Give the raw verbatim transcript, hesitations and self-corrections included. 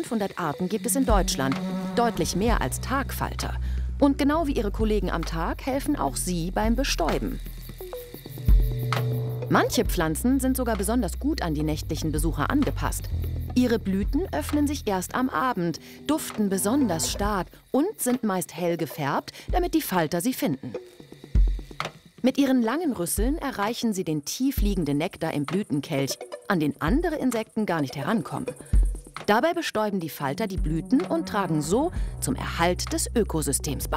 fünfhundert Arten gibt es in Deutschland, deutlich mehr als Tagfalter. Und genau wie ihre Kollegen am Tag helfen auch sie beim Bestäuben. Manche Pflanzen sind sogar besonders gut an die nächtlichen Besucher angepasst. Ihre Blüten öffnen sich erst am Abend, duften besonders stark und sind meist hell gefärbt, damit die Falter sie finden. Mit ihren langen Rüsseln erreichen sie den tief liegenden Nektar im Blütenkelch, an den andere Insekten gar nicht herankommen. Dabei bestäuben die Falter die Blüten und tragen so zum Erhalt des Ökosystems bei.